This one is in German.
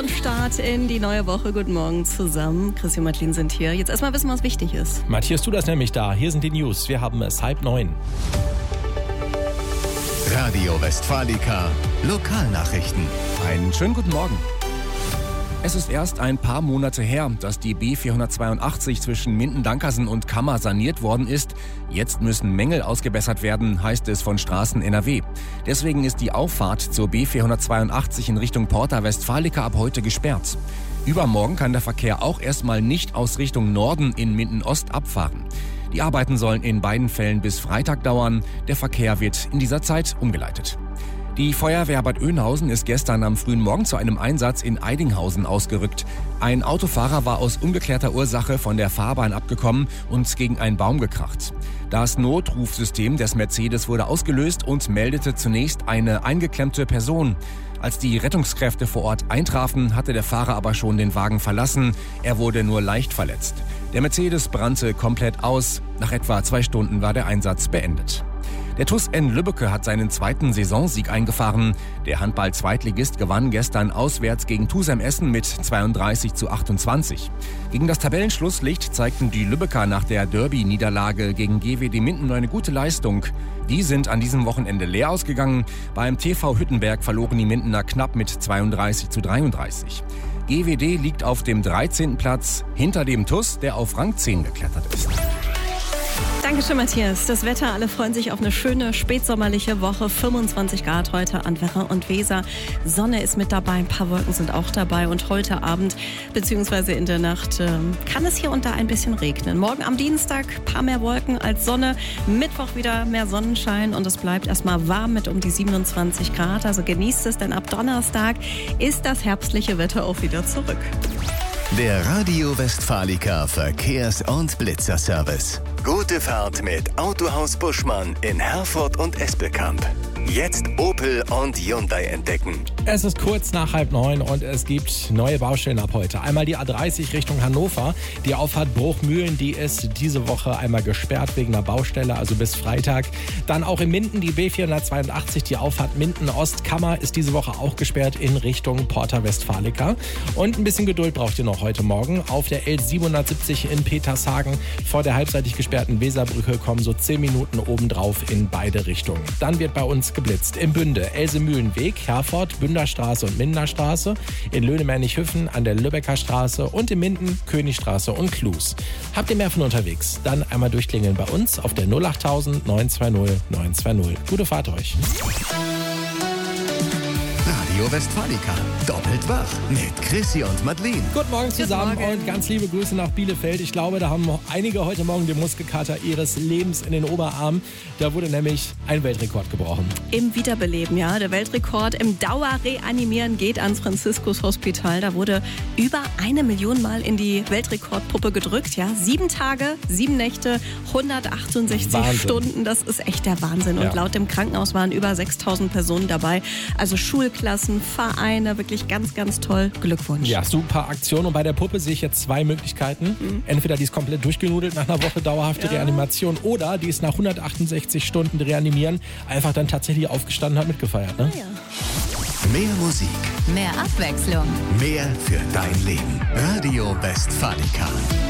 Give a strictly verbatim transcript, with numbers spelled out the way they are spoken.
Wochenstart in die neue Woche. Guten Morgen zusammen. Chrissy und Madeline sind hier. Jetzt erstmal wissen, was wichtig ist. Matthias, du das nämlich da. Hier sind die News. Wir haben es halb neun. Radio Westfalica, Lokalnachrichten. Einen schönen guten Morgen. Es ist erst ein paar Monate her, dass die B vierhundertzweiundachtzig zwischen Minden-Dankersen und Kammer saniert worden ist. Jetzt müssen Mängel ausgebessert werden, heißt es von Straßen N R W. Deswegen ist die Auffahrt zur B vierhundertzweiundachtzig in Richtung Porta Westfalica ab heute gesperrt. Übermorgen kann der Verkehr auch erstmal nicht aus Richtung Norden in Minden-Ost abfahren. Die Arbeiten sollen in beiden Fällen bis Freitag dauern. Der Verkehr wird in dieser Zeit umgeleitet. Die Feuerwehr Bad Oeynhausen ist gestern am frühen Morgen zu einem Einsatz in Eidinghausen ausgerückt. Ein Autofahrer war aus ungeklärter Ursache von der Fahrbahn abgekommen und gegen einen Baum gekracht. Das Notrufsystem des Mercedes wurde ausgelöst und meldete zunächst eine eingeklemmte Person. Als die Rettungskräfte vor Ort eintrafen, hatte der Fahrer aber schon den Wagen verlassen. Er wurde nur leicht verletzt. Der Mercedes brannte komplett aus. Nach etwa zwei Stunden war der Einsatz beendet. Der T U S N Lübbecke hat seinen zweiten Saisonsieg eingefahren. Der Handball-Zweitligist gewann gestern auswärts gegen Tusem Essen mit zweiunddreißig zu achtundzwanzig. Gegen das Tabellenschlusslicht zeigten die Lübbecker nach der Derby-Niederlage gegen G W D Minden eine gute Leistung. Die sind an diesem Wochenende leer ausgegangen. Beim T V Hüttenberg verloren die Mindener knapp mit zweiunddreißig zu dreiunddreißig. G W D liegt auf dem dreizehnten Platz, hinter dem T U S, der auf Rang zehn geklettert ist. Dankeschön, Matthias. Das Wetter, alle freuen sich auf eine schöne spätsommerliche Woche. fünfundzwanzig Grad heute an Werra und Weser. Sonne ist mit dabei, ein paar Wolken sind auch dabei. Und heute Abend bzw. in der Nacht äh, kann es hier und da ein bisschen regnen. Morgen am Dienstag ein paar mehr Wolken als Sonne. Mittwoch wieder mehr Sonnenschein und es bleibt erstmal warm mit um die siebenundzwanzig Grad. Also genießt es, denn ab Donnerstag ist das herbstliche Wetter auch wieder zurück. Der Radio Westfalica Verkehrs- und Blitzerservice. Gute Fahrt mit Autohaus Buschmann in Herford und Espelkamp. Jetzt Opel und Hyundai entdecken. Es ist kurz nach halb neun und es gibt neue Baustellen ab heute. Einmal die A dreißig Richtung Hannover. Die Auffahrt Bruchmühlen, die ist diese Woche einmal gesperrt wegen einer Baustelle, also bis Freitag. Dann auch in Minden die B vierhundertzweiundachtzig, die Auffahrt Minden-Ost-Kammer ist diese Woche auch gesperrt in Richtung Porta Westfalica. Und ein bisschen Geduld braucht ihr noch heute Morgen. Auf der L siebenhundertsiebzig in Petershagen vor der halbseitig gesperrten Weserbrücke kommen so zehn Minuten obendrauf in beide Richtungen. Dann wird bei uns geblitzt. Im Bünde, Elsemühlenweg, Herford, Bünderstraße und Mindenerstraße, in Löhnemernig-Hüffen an der Lübecker Straße und in Minden, Königstraße und Klus. Habt ihr mehr von unterwegs? Dann einmal durchklingeln bei uns auf der null achttausend neun zwei null neun zwei null. Gute Fahrt euch. Radio Westfalica, doppelt wach mit Chrissy und Madeline. Guten Morgen zusammen Guten Morgen. und ganz liebe Grüße nach Bielefeld. Ich glaube, da haben noch einige heute Morgen den Muskelkater ihres Lebens in den Oberarm. Da wurde nämlich ein Weltrekord gebrochen. Im Wiederbeleben, ja. Der Weltrekord im Dauerreanimieren geht ans Franziskus-Hospital. Da wurde über eine Million Mal in die Weltrekordpuppe gedrückt. Ja. Sieben Tage, sieben Nächte, hundertachtundsechzig Wahnsinn. Stunden. Das ist echt der Wahnsinn. Und Ja. laut dem Krankenhaus waren über sechstausend Personen dabei. Also Schulklassen, Vereine, wirklich ganz, ganz toll. Glückwunsch. Ja, super Aktion. Und bei der Puppe sehe ich jetzt zwei Möglichkeiten. Mhm. Entweder die ist komplett durchgenudelt nach einer Woche dauerhafte Ja. Reanimation oder die ist nach hundertachtundsechzig Stunden Reanimieren einfach dann tatsächlich aufgestanden und hat mitgefeiert. Ne? Ja. Mehr Musik, Mehr Abwechslung. mehr für dein Leben. Radio Westfalica.